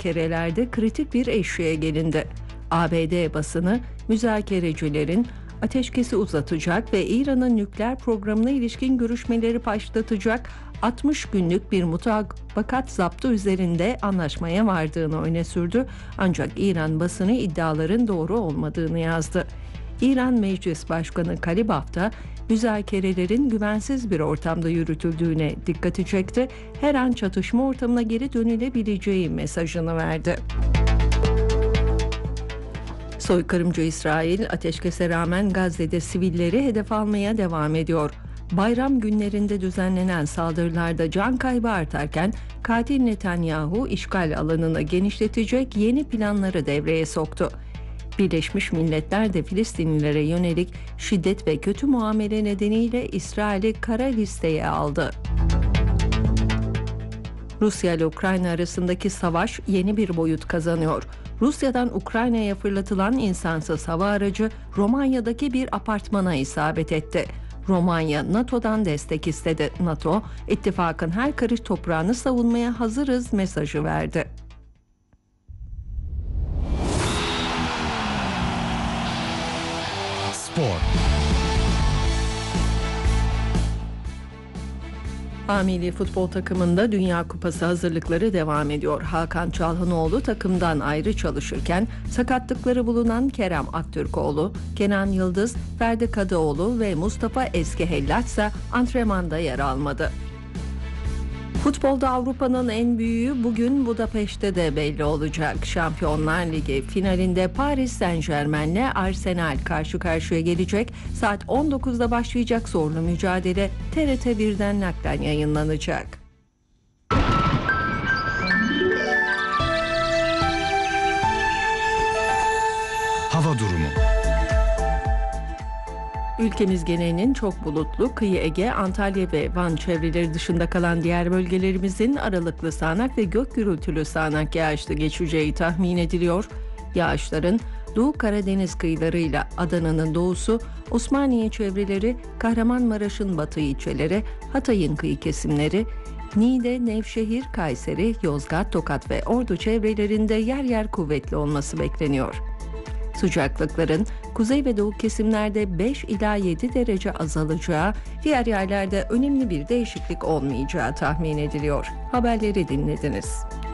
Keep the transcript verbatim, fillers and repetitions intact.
müzakerelerde kritik bir eşiğe gelindi. A B D basını müzakerecilerin ateşkesi uzatacak ve İran'ın nükleer programına ilişkin görüşmeleri başlatacak altmış günlük bir mutabakat zaptı üzerinde anlaşmaya vardığını öne sürdü. Ancak İran basını iddiaların doğru olmadığını yazdı. İran Meclis Başkanı Kalibaf da müzakerelerin güvensiz bir ortamda yürütüldüğüne dikkati çekti. Her an çatışma ortamına geri dönülebileceği mesajını verdi. Soykırımcı İsrail ateşkese rağmen Gazze'de sivilleri hedef almaya devam ediyor. Bayram günlerinde düzenlenen saldırılarda can kaybı artarken katil Netanyahu işgal alanını genişletecek yeni planları devreye soktu. Birleşmiş Milletler de Filistinlilere yönelik şiddet ve kötü muamele nedeniyle İsrail'i kara listeye aldı. Rusya ile Ukrayna arasındaki savaş yeni bir boyut kazanıyor. Rusya'dan Ukrayna'ya fırlatılan insansız hava aracı Romanya'daki bir apartmana isabet etti. Romanya NATO'dan destek istedi. NATO, ittifakın her karış toprağını savunmaya hazırız mesajı verdi. Spor. A milli futbol takımında Dünya Kupası hazırlıkları devam ediyor. Hakan Çalhanoğlu takımdan ayrı çalışırken sakatlıkları bulunan Kerem Aktürkoğlu, Kenan Yıldız, Ferdi Kadıoğlu ve Mustafa Eskihelaç ise antrenmanda yer almadı. Futbolda Avrupa'nın en büyüğü bugün Budapeşte de belli olacak. Şampiyonlar Ligi finalinde Paris Saint-Germain'le Arsenal karşı karşıya gelecek. Saat on dokuzda başlayacak zorlu mücadele T R T birden naklen yayınlanacak. Hava durumu. Ülkemiz genelinin çok bulutlu, kıyı Ege, Antalya ve Van çevreleri dışında kalan diğer bölgelerimizin aralıklı sağanak ve gök gürültülü sağanak yağışlı geçeceği tahmin ediliyor. Yağışların Doğu Karadeniz kıyılarıyla Adana'nın doğusu, Osmaniye çevreleri, Kahramanmaraş'ın batı ilçeleri, Hatay'ın kıyı kesimleri, Niğde, Nevşehir, Kayseri, Yozgat, Tokat ve Ordu çevrelerinde yer yer kuvvetli olması bekleniyor. Sıcaklıkların kuzey ve doğu kesimlerde beş ila yedi derece azalacağı, diğer yerlerde önemli bir değişiklik olmayacağı tahmin ediliyor. Haberleri dinlediniz.